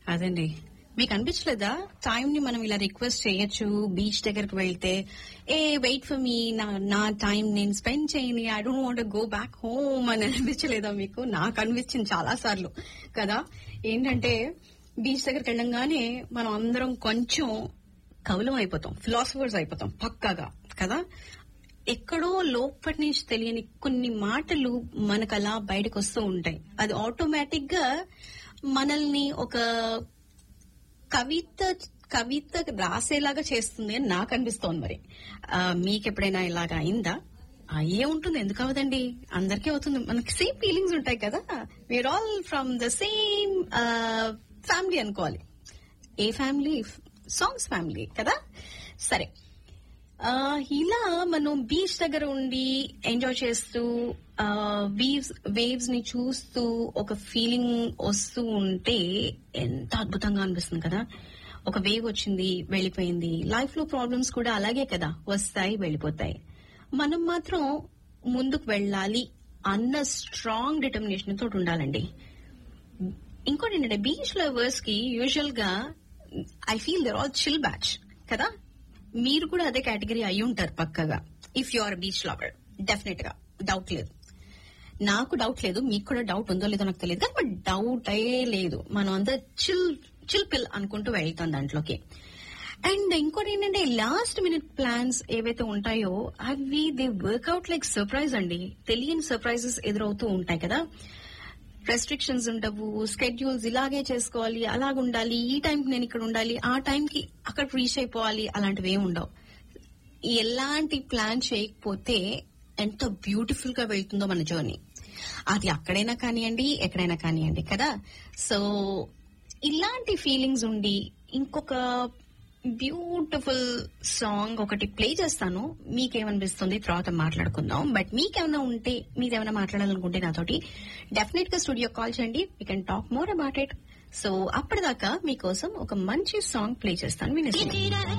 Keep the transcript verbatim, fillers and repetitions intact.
అదండి. మీకు అనిపించలేదా టైం ని మనం ఇలా రిక్వెస్ట్ చేయొచ్చు బీచ్ దగ్గరకు వెళ్తే, ఏ వెయిట్ ఫర్ మీ, నా నా టైం నేను స్పెండ్ చేయని, I don't want go back home అని అనిపించలేదా మీకు? నాకు అనిపించింది చాలా సార్లు కదా. ఏంటంటే బీచ్ దగ్గరికి వెళ్ళంగానే మనం అందరం కొంచెం కవులం అయిపోతాం, ఫిలాసఫర్స్ అయిపోతాం పక్కాగా కదా. ఎక్కడో లోపటి నుంచి తెలియని కొన్ని మాటలు మనకు అలా బయటకు వస్తూ ఉంటాయి. అది ఆటోమేటిక్ గా మనల్ని ఒక కవిత కవిత రాసేలాగా చేస్తుంది అని నాకు అనిపిస్తోంది. మరి మీకెప్పుడైనా ఇలాగా అయిందా? అయ్యే ఉంటుంది, ఎందుకు అవదండి, అందరికీ అవుతుంది. మనకి సేమ్ ఫీలింగ్స్ ఉంటాయి కదా. We are all from the same family అనుకోవాలి. ఏ ఫ్యామిలీ? సాంగ్స్ ఫ్యామిలీ కదా. సరే, ఇలా మనం బీచ్ దగ్గర ఉండి ఎంజాయ్ చేస్తూ వేవ్స్ వేవ్స్ ని చూస్తూ ఒక ఫీలింగ్ వస్తూ ఉంటే ఎంత అద్భుతంగా అనిపిస్తుంది కదా. ఒక వేవ్ వచ్చింది, వెళ్లిపోయింది. లైఫ్ లో ప్రాబ్లమ్స్ కూడా అలాగే కదా, వస్తాయి వెళ్ళిపోతాయి. మనం మాత్రం ముందుకు వెళ్ళాలి అన్న స్ట్రాంగ్ డిటర్మినేషన్ తోటి ఉండాలండి. ఇంకోటి ఏంటంటే బీచ్ లవర్స్ కి యూజువల్ గా I feel there all chill batch కదా. మీరు కూడా అదే కేటగిరీ అయి ఉంటారు పక్కగా. If you are beach lover, definite గా, డౌట్ లేదు. నాకు డౌట్ లేదు, మీకు కూడా డౌట్ ఉందో లేదో నాకు తెలియదు, కానీ బట్ డౌట్ అయ్యే లేదు. మనం అంతా చిల్ చిల్ పిల్ అనుకుంటూ వెళ్తాం దాంట్లోకి. అండ్ ఇంకోటి ఏంటంటే లాస్ట్ మినిట్ ప్లాన్స్ ఏవైతే ఉంటాయో అవి దే వర్క్అవుట్ లైక్ సర్ప్రైజ్ అండి. తెలియని సర్ప్రైజెస్ ఎదురవుతూ ఉంటాయి కదా. రెస్ట్రిక్షన్స్ ఉండవు, స్కెడ్యూల్స్ ఇలాగే చేసుకోవాలి, అలాగుండాలి, ఈ టైంకి నేను ఇక్కడ ఉండాలి, ఆ టైంకి అక్కడ రీచ్ అయిపోవాలి, అలాంటివి ఏమి ఉండవు. ఎలాంటి ప్లాన్ చేయకపోతే ఎంత బ్యూటిఫుల్ గా వెళ్తుందో మన జర్నీ. అది అక్కడైనా కానివ్వండి, ఎక్కడైనా కానివ్వండి కదా. సో ఇలాంటి ఫీలింగ్స్ ఉండి ఇంకొక బ్యూటిఫుల్ సాంగ్ ఒకటి ప్లే చేస్తాను. మీకేమనిపిస్తుంది తర్వాత మాట్లాడుకుందాం. బట్ మీకేమైనా ఉంటే, మీరేమైనా మాట్లాడాలనుకుంటే నాతోటి డెఫినెట్ గా స్టూడియో కాల్ చేయండి. We can talk more about it. So అప్పటిదాకా మీకోసం ఒక మంచి సాంగ్ ప్లే చేస్తాను, వినేసి.